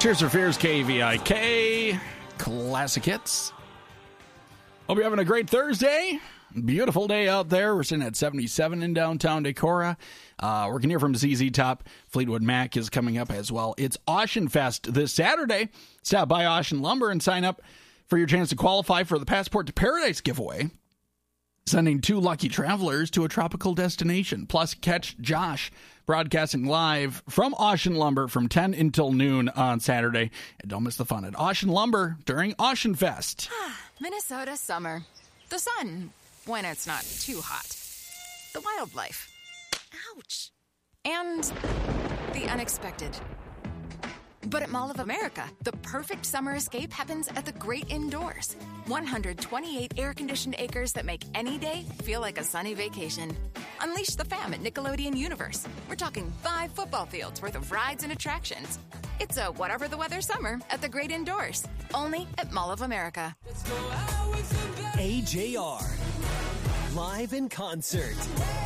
Tears for Fears, KVIK, classic hits. Hope you're having a great Thursday. Beautiful day out there. We're sitting at 77 in downtown Decorah. We can hear from ZZ Top. Fleetwood Mac is coming up as well. It's Ocean Fest this Saturday. Stop by Ocean Lumber and sign up for your chance to qualify for the Passport to Paradise giveaway. Sending 2 lucky travelers to a tropical destination. Plus, catch Josh broadcasting live from Ocean Lumber from 10 until noon on Saturday. And don't miss the fun at Ocean Lumber during Ocean Fest. Minnesota summer. The sun, when it's not too hot. The wildlife. Ouch. And the unexpected. But at Mall of America, the perfect summer escape happens at the great indoors. 128 air-conditioned acres that make any day feel like a sunny vacation. Unleash the fam at Nickelodeon Universe. We're talking 5 football fields worth of rides and attractions. It's a whatever the weather summer at the great indoors. Only at Mall of America. AJR. Live in concert.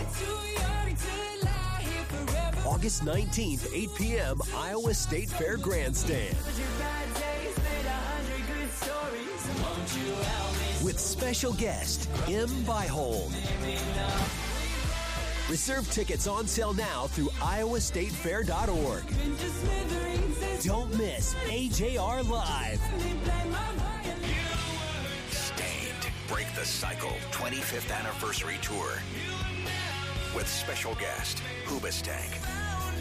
August 19th, 8 p.m., Iowa State Fair Grandstand. With special guest, M. Byhold. Reserve tickets on sale now through iowastatefair.org. Don't miss AJR Live. Stained Break the Cycle 25th Anniversary Tour. With special guest, Hoobastank.